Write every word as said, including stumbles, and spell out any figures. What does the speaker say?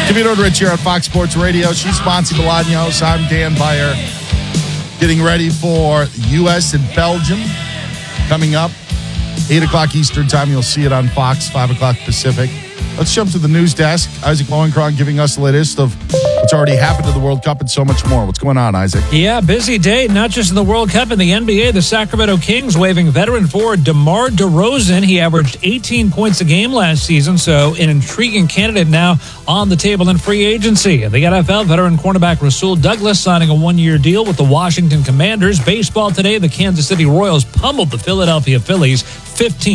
DeVito and Rich here on Fox Sports Radio. She's Monty Bolaños. I'm Dan Beyer. Getting ready for U S and Belgium coming up. eight o'clock Eastern time. You'll see it on Fox, five o'clock Pacific. Let's jump to the news desk. Isaac Lowenkron giving us the latest of what's already happened to the World Cup and so much more. What's going on, Isaac? Yeah, busy day, not just in the World Cup. In the N B A, the Sacramento Kings waiving veteran forward DeMar DeRozan. He averaged eighteen points a game last season, so an intriguing candidate now on the table in free agency. In the N F L, veteran cornerback Rasul Douglas signing a one-year deal with the Washington Commanders. Baseball today, the Kansas City Royals pummeled the Philadelphia Phillies fifteen